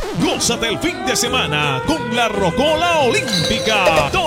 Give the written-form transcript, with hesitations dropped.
Gózate el fin de semana con la Rocola Olímpica.